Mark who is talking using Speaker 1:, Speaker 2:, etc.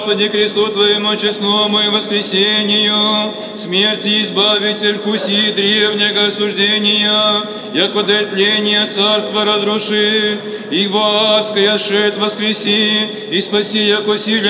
Speaker 1: Господи, кресту Твоему честному и воскресению, смерти избавитель, вкуси древнего осуждения, яко до тления царства разруши, и воскояшет воскреси, и спаси, яко силе